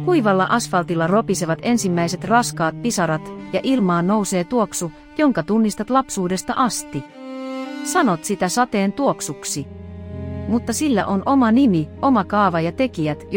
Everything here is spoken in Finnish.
Kuivalla asfaltilla ropisevat ensimmäiset raskaat pisarat ja ilmaan nousee tuoksu, jonka tunnistat lapsuudesta asti. Sanot sitä sateen tuoksuksi. Mutta sillä on oma nimi, oma kaava ja tekijät,